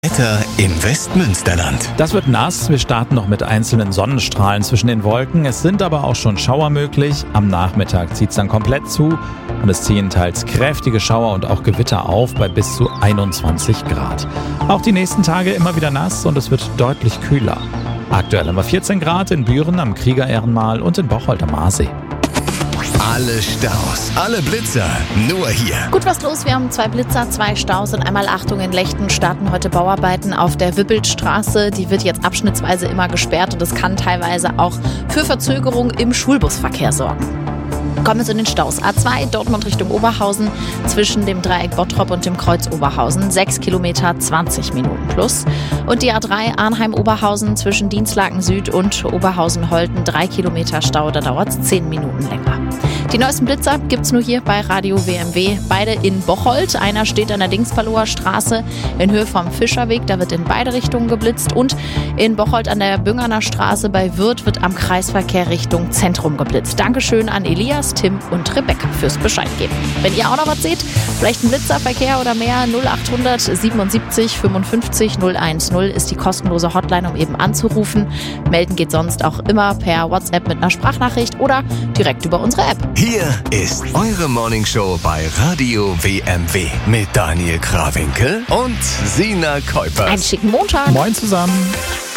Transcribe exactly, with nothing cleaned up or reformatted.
Wetter im Westmünsterland. Das wird nass. Wir starten noch mit einzelnen Sonnenstrahlen zwischen den Wolken. Es sind aber auch schon Schauer möglich. Am Nachmittag zieht es dann komplett zu und es ziehen teils kräftige Schauer und auch Gewitter auf bei bis zu einundzwanzig Grad. Auch die nächsten Tage immer wieder nass und es wird deutlich kühler. Aktuell haben wir vierzehn Grad in Büren am Kriegerehrenmal und in Bocholt am Aasee. Alle Staus, alle Blitzer, nur hier. Gut was los, wir haben zwei Blitzer, zwei Staus und einmal Achtung, in Lechten starten heute Bauarbeiten auf der Wippeltstraße. Die wird jetzt abschnittsweise immer gesperrt und es kann teilweise auch für Verzögerung im Schulbusverkehr sorgen. Kommen wir zu den Staus. A zwei Dortmund Richtung Oberhausen zwischen dem Dreieck Bottrop und dem Kreuz Oberhausen. sechs Kilometer, zwanzig Minuten plus. Und die A drei Arnheim-Oberhausen zwischen Dienstlaken Süd und Oberhausen-Holten. drei Kilometer Stau, da dauert es zehn Minuten länger. Die neuesten Blitzer gibt's nur hier bei Radio W M W. Beide in Bocholt. Einer steht an der Dingsbaloer Straße in Höhe vom Fischerweg. Da wird in beide Richtungen geblitzt. Und in Bocholt an der Büngerner Straße bei Würth wird am Kreisverkehr Richtung Zentrum geblitzt. Dankeschön an Elias, Tim und Rebecca fürs Bescheid geben. Wenn ihr auch noch was seht, vielleicht ein Blitzerverkehr oder mehr, null achthundert siebenundsiebzig fünfundfünfzig null eins null ist die kostenlose Hotline, um eben anzurufen. Melden geht sonst auch immer per WhatsApp mit einer Sprachnachricht oder direkt über unsere App. Hier ist eure Morningshow bei Radio W M W mit Daniel Krawinkel und Sina Kuipers. Einen schicken Montag. Moin zusammen.